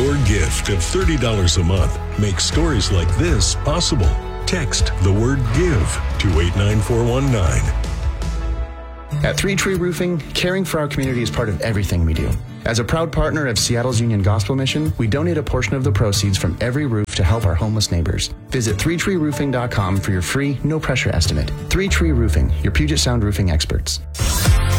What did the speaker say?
Your gift of $30 a month makes stories like this possible. Text the word GIVE to 89419. At Three Tree Roofing, caring for our community is part of everything we do. As a proud partner of Seattle's Union Gospel Mission, we donate a portion of the proceeds from every roof to help our homeless neighbors. Visit 3treeroofing.com for your free, no-pressure estimate. 3 Tree Roofing, your Puget Sound roofing experts.